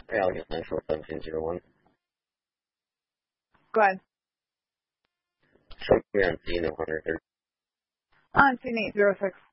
Yeah, I'll get 94701. Go ahead. Show me on scene 130. On scene 806.